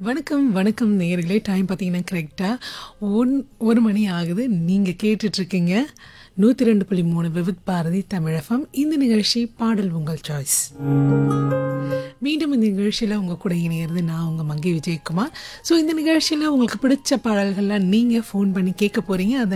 வணக்கம், வணக்கம் நேயர்களே. டைம் பார்த்தீங்கன்னா கரெக்ட்டா 1 மணி ஆகுது. நீங்க கேட்டுட்ருக்கீங்க 102.3 விவித் பாரதி தமிழ் எஃப்எம். இந்த நிகழ்ச்சி பாடல் உங்கள் சாய்ஸ். மீண்டும் இந்த நிகழ்ச்சியில உங்க கூட இணையிறது நான் உங்க மங்கை விஜயகுமார். ஸோ இந்த நிகழ்ச்சியில உங்களுக்கு பிடிச்ச பாடல்கள்லாம் நீங்க ஃபோன் பண்ணி கேட்க போறீங்க. அத